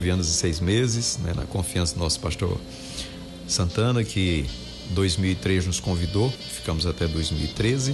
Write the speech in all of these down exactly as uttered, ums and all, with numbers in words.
anos e seis meses, né, na confiança do nosso pastor Santana, que em dois mil e três nos convidou, ficamos até dois mil e treze,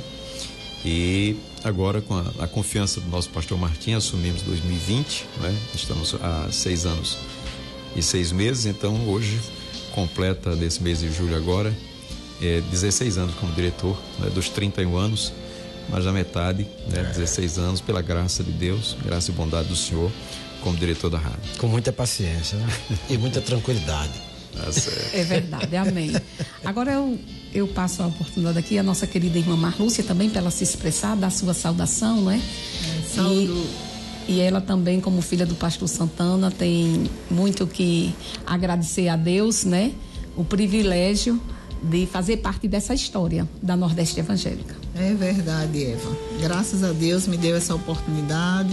e agora com a, a confiança do nosso pastor Martim assumimos dois mil e vinte, né, estamos há seis anos e seis meses, então hoje completa desse mês de julho agora é, dezesseis anos como diretor, né, dos trinta e um anos, mas a metade, né, dezesseis anos, pela graça de Deus, graça e bondade do Senhor, como diretor da rádio. Com muita paciência, né? E muita tranquilidade. Tá certo. É verdade, amém. Agora eu, eu passo a oportunidade aqui, a nossa querida irmã Marlúcia também, para ela se expressar, dar a sua saudação, né? É, saúdo. E, e ela também, como filha do pastor Santana, tem muito que agradecer a Deus, né? O privilégio de fazer parte dessa história da Nordeste Evangélica. É verdade, Eva. Graças a Deus me deu essa oportunidade.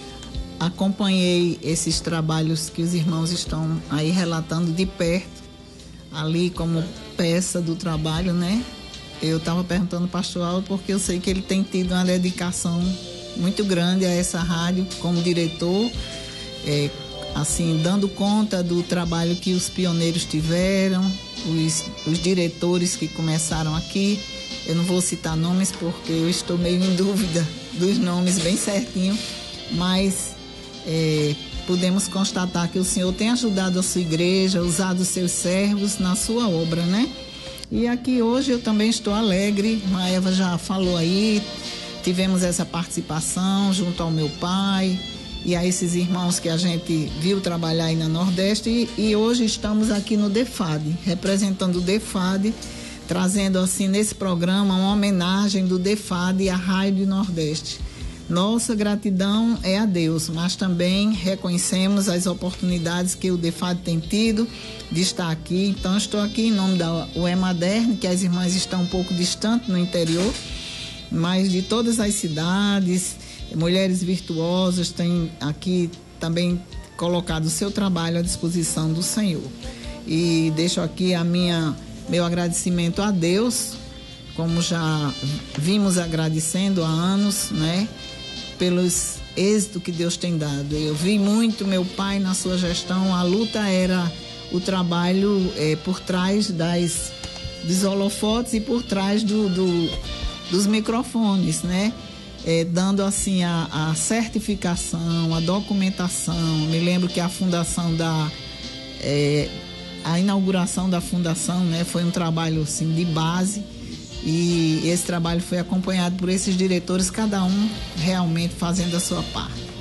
Acompanhei esses trabalhos que os irmãos estão aí relatando de perto, ali como peça do trabalho, né? Eu estava perguntando ao pastor Aldo porque eu sei que ele tem tido uma dedicação muito grande a essa rádio como diretor, é, assim, dando conta do trabalho que os pioneiros tiveram, os, os diretores que começaram aqui. Eu não vou citar nomes porque eu estou meio em dúvida dos nomes bem certinho, mas É, podemos constatar que o Senhor tem ajudado a sua igreja, usado os seus servos na sua obra, né? E aqui hoje eu também estou alegre, a Eva já falou aí, tivemos essa participação junto ao meu pai e a esses irmãos que a gente viu trabalhar aí na Nordeste, e, e hoje estamos aqui no DEFAD, representando o DEFAD, trazendo assim nesse programa uma homenagem do DEFAD à Rádio Nordeste. Nossa gratidão é a Deus, mas também reconhecemos as oportunidades que o DEFAD tem tido de estar aqui. Então, estou aqui em nome da U E Maderno, que as irmãs estão um pouco distantes no interior, mas de todas as cidades, mulheres virtuosas têm aqui também colocado o seu trabalho à disposição do Senhor. E deixo aqui a minha, meu agradecimento a Deus, como já vimos agradecendo há anos, né? Pelos êxitos que Deus tem dado. Eu vi muito meu pai na sua gestão, a luta era o trabalho é, por trás das, dos holofotes e por trás do, do, dos microfones, né? É, dando assim a, a certificação, a documentação. Me lembro que a fundação da... É, a inauguração da fundação, né, foi um trabalho assim, de base. E esse trabalho foi acompanhado por esses diretores, cada um realmente fazendo a sua parte.